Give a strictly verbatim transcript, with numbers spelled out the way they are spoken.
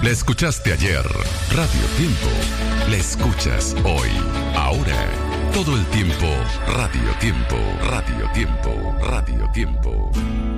La escuchaste ayer. Radio Tiempo. La escuchas hoy. Ahora. Todo el tiempo. Radio Tiempo. Radio Tiempo. Radio Tiempo.